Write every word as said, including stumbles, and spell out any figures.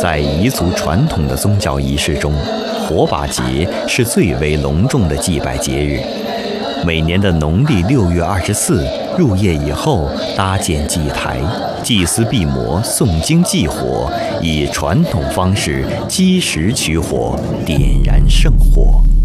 在彝族传统的宗教仪式中，火把节是最为隆重的祭拜节日。每年的农历六月二十四入夜以后，搭建祭台，祭司毕摩诵经祭火，以传统方式积石取火，点燃圣火。